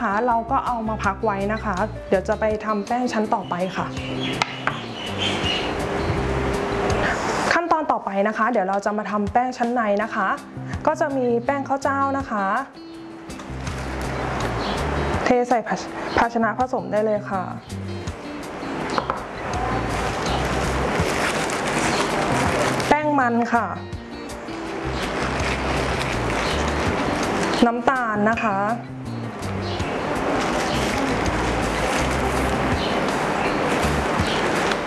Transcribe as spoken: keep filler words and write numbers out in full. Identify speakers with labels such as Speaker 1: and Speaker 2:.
Speaker 1: นะคะเราก็เอามาพักไว้นะคะเดี๋ยวจะไปทำแป้งชั้นต่อไปค่ะขั้นตอนต่อไปนะคะเดี๋ยวเราจะมาทำแป้งชั้นในนะคะก็จะมีแป้งข้าวเจ้านะคะเทใส่ภาชนะผสมได้เลยค่ะแป้งมันค่ะน้ำตาลนะคะ